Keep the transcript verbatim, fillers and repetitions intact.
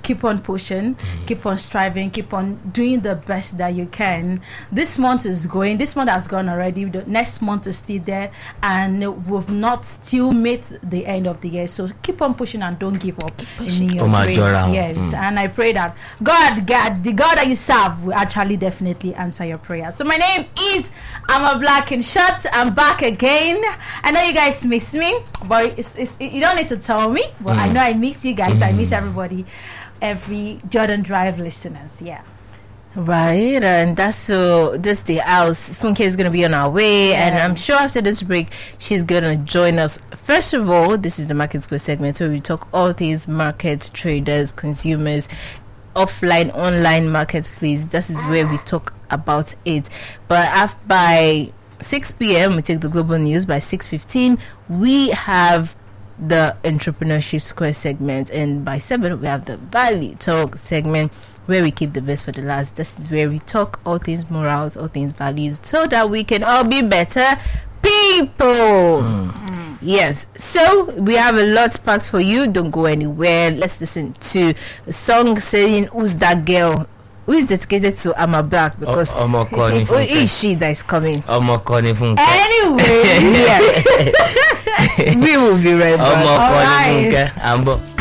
keep on pushing, mm. keep on striving, keep on doing the best that you can. This month is going. This month has gone already. The next month is still there, and we've not still met the end of the year. So keep on pushing and don't give up in your prayer. Yes, mm. and I pray that God, God, the God that you serve, will actually definitely answer your prayer. So my name is Ama Black in Short. I'm back again. I know you guys miss me, but it's, it's, you don't need to tell me. But mm. I know I miss you guys. Mm. I miss everybody, every Jordan Drive listeners. Yeah. Right, and that's so this day house Funke is gonna be on our way, yeah. and I'm sure after this break she's gonna join us. First of all, this is the Market Square segment where we talk all things market, traders, consumers, offline, online marketplace. This is where we talk about it. But after, by six p.m. we take the global news. By six fifteen we have the Entrepreneurship Square segment, and by seven we have the Valley Talk segment, where we keep the best for the last. This is where we talk all things morals, all things values, so that we can all be better people. Mm. Mm. Yes. So we have a lot packed for you. Don't go anywhere. Let's listen to a song saying "Who's That Girl?" Who is dedicated to Ama Black, because oh, oh, who is she that is coming? Anyway, yes. We will be right back. All right.